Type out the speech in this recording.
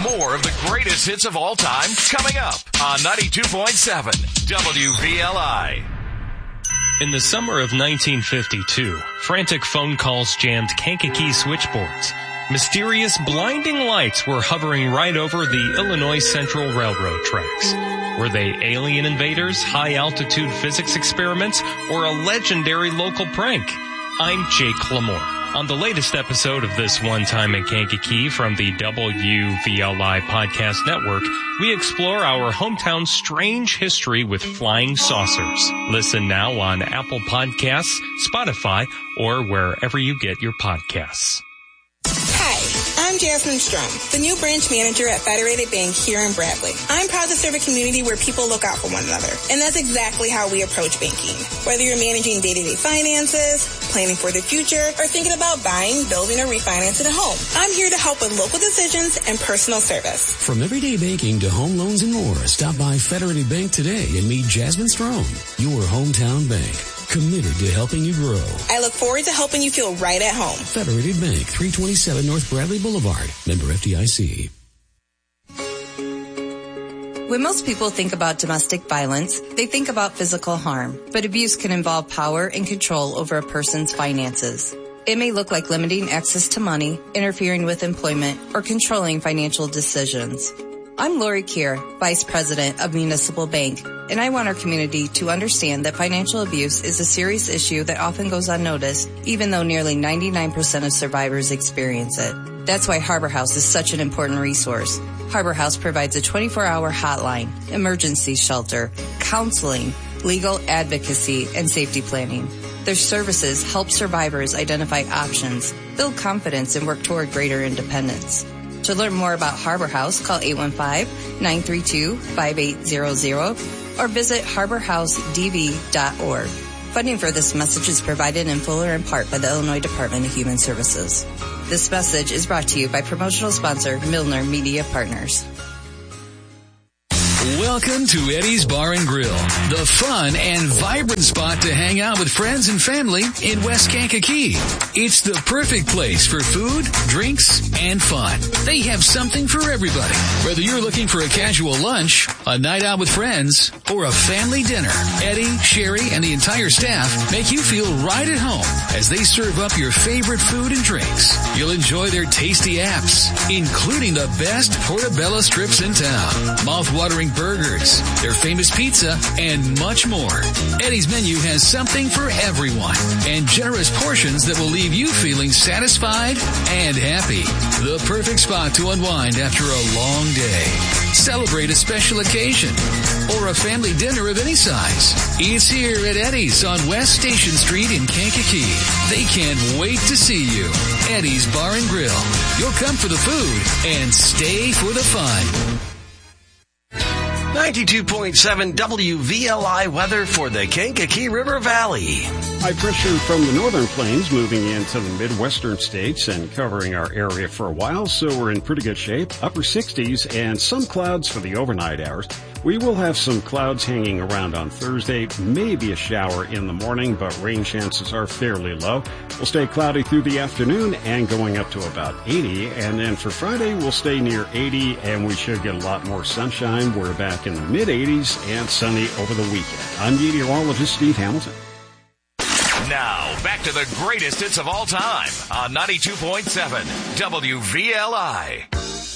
More of the greatest hits of all time coming up on 92.7 WVLI. In the summer of 1952, frantic phone calls jammed Kankakee switchboards. Mysterious blinding lights were hovering right over the Illinois Central Railroad tracks. Were they alien invaders, high-altitude physics experiments, or a legendary local prank? I'm Jake Lamore. On the latest episode of This One Time in Kankakee from the WVLI Podcast Network, we explore our hometown's strange history with flying saucers. Listen now on Apple Podcasts, Spotify, or wherever you get your podcasts. Hi, I'm Jasmine Strum, the new branch manager at Federated Bank here in Bradley. I'm proud to serve a community where people look out for one another, and that's exactly how we approach banking. Whether you're managing day-to-day finances, planning for the future, or thinking about buying, building, or refinancing a home, I'm here to help with local decisions and personal service. From everyday banking to home loans and more, stop by Federated Bank today and meet Jasmine Strum, your hometown bank. Committed to helping you grow. I look forward to helping you feel right at home. Federated Bank, 327 North Bradley Boulevard. Member FDIC. When most people think about domestic violence, they think about physical harm. But abuse can involve power and control over a person's finances. It may look like limiting access to money, interfering with employment, or controlling financial decisions. I'm Lori Keir, Vice President of Municipal Bank, and I want our community to understand that financial abuse is a serious issue that often goes unnoticed, even though nearly 99% of survivors experience it. That's why Harbor House is such an important resource. Harbor House provides a 24-hour hotline, emergency shelter, counseling, legal advocacy, and safety planning. Their services help survivors identify options, build confidence, and work toward greater independence. To learn more about Harbor House, call 815-932-5800 or visit harborhousedv.org. Funding for this message is provided in full or in part by the Illinois Department of Human Services. This message is brought to you by promotional sponsor Milner Media Partners. Welcome to Eddie's Bar and Grill, the fun and vibrant spot to hang out with friends and family in West Kankakee. It's the perfect place for food, drinks, and fun. They have something for everybody. Whether you're looking for a casual lunch, a night out with friends, or a family dinner, Eddie, Sherry, and the entire staff make you feel right at home as they serve up your favorite food and drinks. You'll enjoy their tasty apps, including the best portobello strips in town, mouth-watering burgers, their famous pizza, and much more. Eddie's menu has something for everyone and generous portions that will leave you feeling satisfied and happy. The perfect spot to unwind after a long day. Celebrate a special occasion or a family dinner of any size. It's here at Eddie's on West Station Street in Kankakee. They can't wait to see you. Eddie's Bar and Grill. You'll come for the food and stay for the fun. 92.7 WVLI weather for the Kankakee River Valley. High pressure from the northern plains moving into the midwestern states and covering our area for a while, so we're in pretty good shape. Upper 60s and some clouds for the overnight hours. We will have some clouds hanging around on Thursday, maybe a shower in the morning, but rain chances are fairly low. We'll stay cloudy through the afternoon and going up to about 80. And then for Friday, we'll stay near 80 and we should get a lot more sunshine. We're back in the mid-80s and sunny over the weekend. I'm meteorologist Steve Hamilton. Now, back to the greatest hits of all time on 92.7 WVLI.